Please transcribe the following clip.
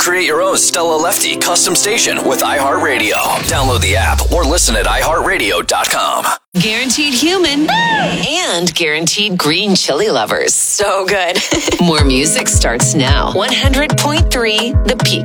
Create your own Stella Lefty custom station with iHeartRadio. Download the app or listen at iHeartRadio.com. Guaranteed human and guaranteed green chili lovers. So good. More music starts now. 100.3 The Peak.